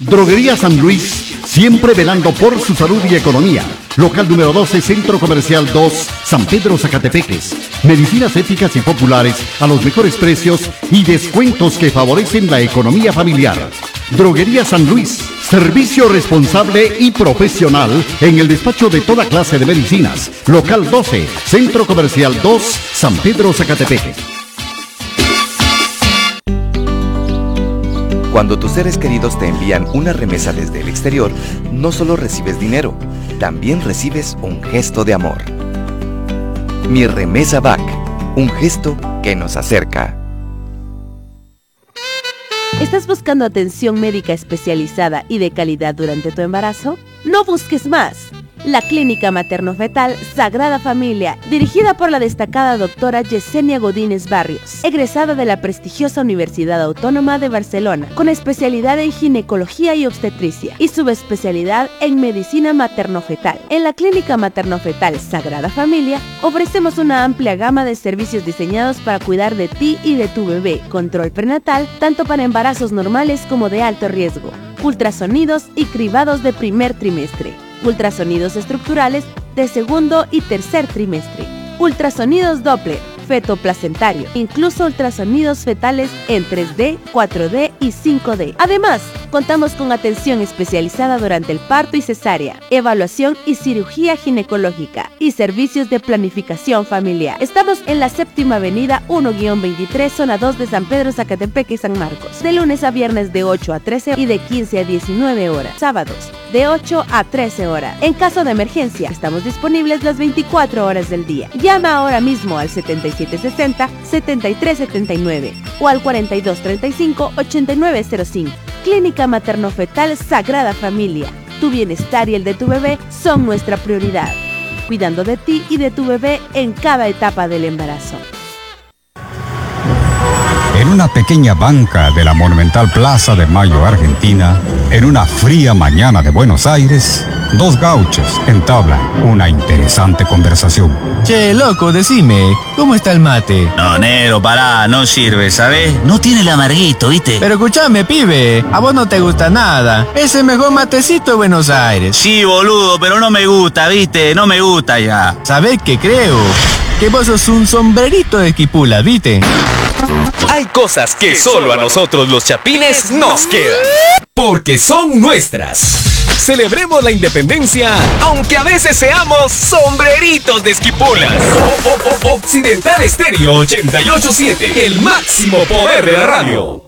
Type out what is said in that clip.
Droguería San Luis, siempre velando por su salud y economía. Local número 12, Centro Comercial 2, San Pedro, Zacatepeques. Medicinas éticas y populares a los mejores precios y descuentos que favorecen la economía familiar. Droguería San Luis, servicio responsable y profesional en el despacho de toda clase de medicinas. Local 12, Centro Comercial 2, San Pedro, Zacatepeques. Cuando tus seres queridos te envían una remesa desde el exterior, no solo recibes dinero, también recibes un gesto de amor. Mi Remesa Back, un gesto que nos acerca. ¿Estás buscando atención médica especializada y de calidad durante tu embarazo? No busques más. La Clínica Materno-Fetal Sagrada Familia, dirigida por la destacada doctora Yesenia Godínez Barrios, egresada de la prestigiosa Universidad Autónoma de Barcelona, con especialidad en ginecología y obstetricia y subespecialidad en medicina materno-fetal. En la Clínica Materno-Fetal Sagrada Familia ofrecemos una amplia gama de servicios diseñados para cuidar de ti y de tu bebé, control prenatal, tanto para embarazos normales como de alto riesgo, ultrasonidos y cribados de primer trimestre, ultrasonidos estructurales de segundo y tercer trimestre, ultrasonidos Doppler, feto-placentario, incluso ultrasonidos fetales en 3D, 4D y 5D. Además, contamos con atención especializada durante el parto y cesárea, evaluación y cirugía ginecológica y servicios de planificación familiar. Estamos en la séptima avenida 1-23, zona 2 de San Pedro, Zacatepeque y San Marcos, de lunes a viernes de 8 a 13 y de 15 a 19 horas, sábados de 8 a 13 horas. En caso de emergencia, estamos disponibles las 24 horas del día. Llama ahora mismo al 7760-7379 o al 4235-8905. Clínica Materno-Fetal Sagrada Familia. Tu bienestar y el de tu bebé son nuestra prioridad, cuidando de ti y de tu bebé en cada etapa del embarazo. En una pequeña banca de la monumental Plaza de Mayo, Argentina, en una fría mañana de Buenos Aires, dos gauchos entablan una interesante conversación. Che, loco, decime, ¿cómo está el mate? No, negro, pará, no sirve, ¿sabes? No tiene el amarguito, ¿viste? Pero escuchame, pibe, a vos no te gusta nada. Es el mejor matecito de Buenos Aires. Sí, boludo, pero no me gusta, ¿viste? No me gusta ya. ¿Sabés qué creo? Que vos sos un sombrerito de esquipula, ¿viste? Hay cosas que solo a nosotros los chapines nos quedan, porque son nuestras. Celebremos la independencia, aunque a veces seamos sombreritos de esquipulas. Occidental Estéreo 88.7, el máximo poder de la radio.